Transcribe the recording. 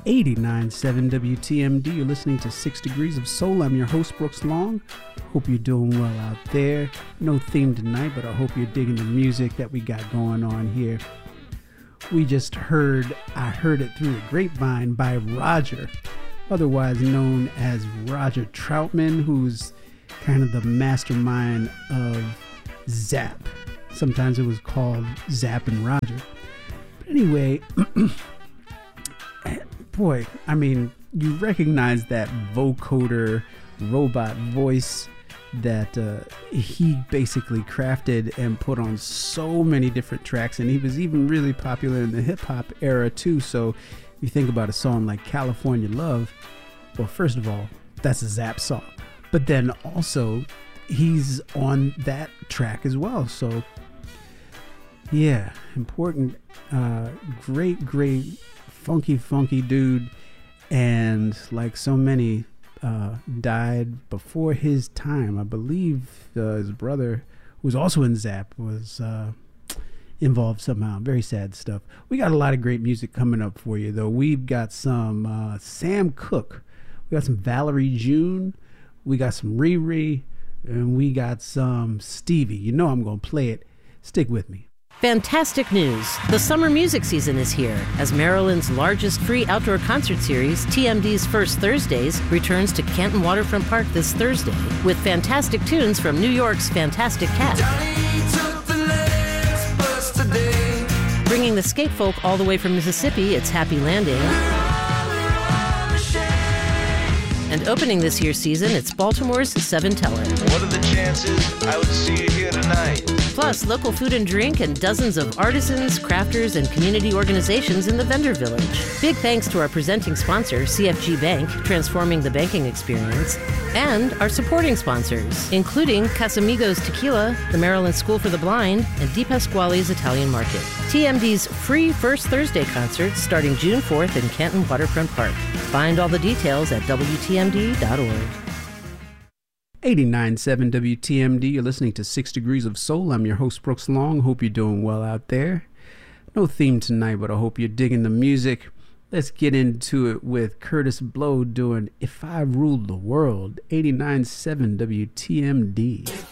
89.7 WTMD. You're listening to 6 Degrees of Soul. I'm your host, Brooks Long. Hope you're doing well out there. No theme tonight, but I hope you're digging the music that we got going on here. We just heard I Heard It Through the Grapevine by Roger, otherwise known as Roger Troutman, who's kind of the mastermind of Zapp. Sometimes it was called Zapp and Roger. But anyway, boy, I mean, you recognize that vocoder robot voice that he basically crafted and put on so many different tracks, and he was even really popular in the hip-hop era too. So if you think about a song like California Love, well, first of all, that's a Zapp song, but then also he's on that track as well. So yeah, important, great funky dude, and like so many died before his time. I believe his brother, who was also in Zapp, was involved somehow. Very sad stuff. We got a lot of great music coming up for you, though. We've got some Sam Cooke, we got some Valerie June, we got some Riri, and we got some Stevie. You know I'm going to play it. Stick with me. Fantastic news! The summer music season is here, as Maryland's largest free outdoor concert series, TMD's First Thursdays, returns to Canton Waterfront Park this Thursday with fantastic tunes from New York's Fantastic Cat. Bringing the skate folk all the way from Mississippi, it's Happy Landing. And opening this year's season, it's Baltimore's Seven Teller. What are the chances I would see you here tonight? Plus, local food and drink and dozens of artisans, crafters, and community organizations in the vendor village. Big thanks to our presenting sponsor, CFG Bank, transforming the banking experience, and our supporting sponsors, including Casamigos Tequila, the Maryland School for the Blind, and Di Pasquale's Italian Market. TMD's free First Thursday concert starting June 4th in Canton Waterfront Park. Find all the details at WTMD.org. 89.7 WTMD. You're listening to 6 Degrees of Soul. I'm your host, Brooks Long. Hope you're doing well out there. No theme tonight, but I hope you're digging the music. Let's get into it with Curtis Blow doing If I Ruled the World. 89.7 WTMD.